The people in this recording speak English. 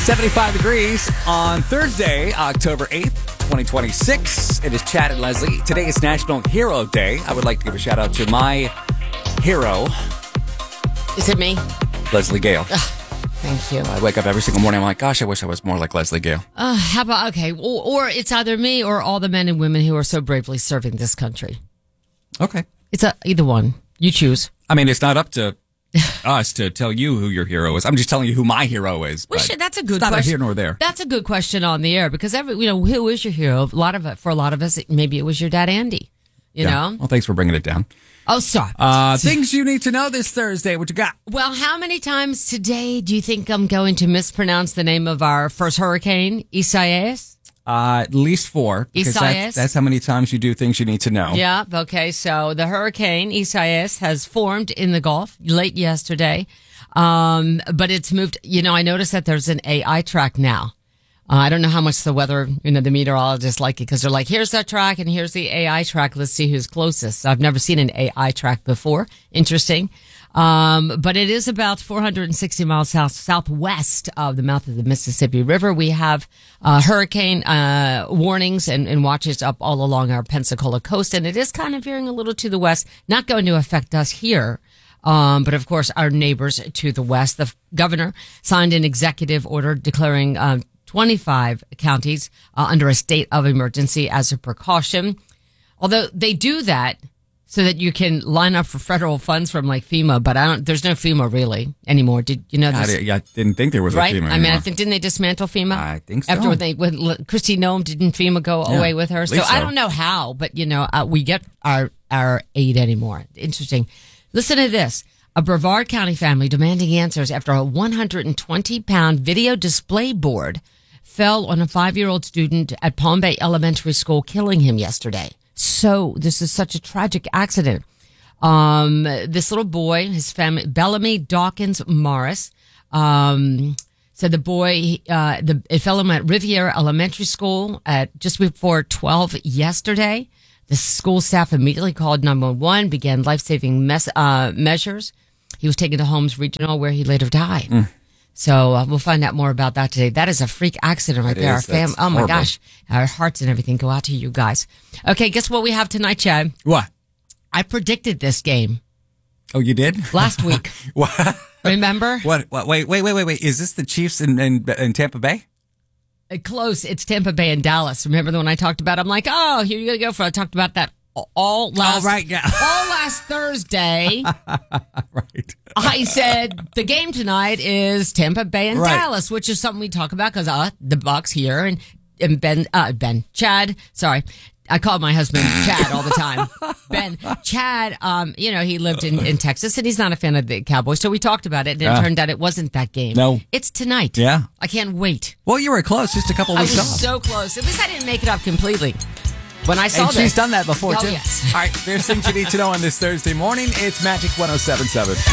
75 degrees on Thursday, October 8th, 2026. It is Chad and Leslie. Today is National Hero Day. I would like to give a shout out to my hero. Is it me? Leslie Gale. Thank you. I wake up every single morning. I'm like, gosh, I wish I was more like Leslie Gale. How about, okay, or it's either me or all the men and women who are so bravely serving this country. Okay. It's either one. You choose. I mean, it's not up to us to tell you who your hero is. I'm just telling you who my hero is. That's a good question. Not question. here nor there. That's a good question on the air because who is your hero? For a lot of us, maybe it was your dad, Andy. You know? Well, thanks for bringing it down. Oh, stop. Things you need to know this Thursday. What you got? Well, how many times today do you think I'm going to mispronounce the name of our first hurricane, Isaias? At least 4. Because Isaias? that's how many times you do things you need to know. Yeah. Okay. So the hurricane Isaias has formed in the Gulf late yesterday. But it's moved. I noticed that there's an AI track now. I don't know how much the weather, the meteorologists like it because they're like, here's that track and here's the AI track. Let's see who's closest. I've never seen an AI track before. Interesting. But it is about 460 miles southwest of the mouth of the Mississippi River. We have hurricane warnings and watches up all along our Pensacola coast, and it is kind of veering a little to the west. Not going to affect us here. But of course, our neighbors to the west. The governor signed an executive order declaring 25 counties under a state of emergency as a precaution. Although they do that so that you can line up for federal funds from like FEMA, but there's no FEMA really anymore. Did you know this? I didn't think there was right? a FEMA I mean, anymore. didn't they dismantle FEMA? I think so. After when Kristi Noem, didn't FEMA go away with her? So I don't know how, but we get our aid anymore. Interesting. Listen to this. A Brevard County family demanding answers after a 120-pound video display board fell on a 5-year-old student at Palm Bay Elementary School, killing him yesterday. So this is such a tragic accident. This little boy, his family, Bellamy Dawkins Morris, said the boy, it fell him at Riviera Elementary School at just before 12 yesterday. The school staff immediately called 911, began life-saving measures. He was taken to Holmes Regional, where he later died. So we'll find out more about that today. That is a freak accident right there. Oh my gosh. Our hearts and everything go out to you guys. Okay, guess what we have tonight, Chad? What? I predicted this game. Oh, you did? Last week. What? Remember? What? Wait. Is this the Chiefs in Tampa Bay? Close. It's Tampa Bay and Dallas. Remember the one I talked about? I'm like, oh, here you go for. I talked about that all last Thursday. Right. I said the game tonight is Tampa Bay and Dallas, which is something we talk about because the Bucks here and Chad. Sorry, I call my husband Chad all the time. Chad. He lived in Texas and he's not a fan of the Cowboys, so we talked about it. And it turned out it wasn't that game. No, it's tonight. Yeah, I can't wait. Well, you were close, just a couple weeks off. I was so close. At least I didn't make it up completely. When I saw and she's done that before, too. Yes. All right, there's things you need to know on this Thursday morning. It's Magic 107.7.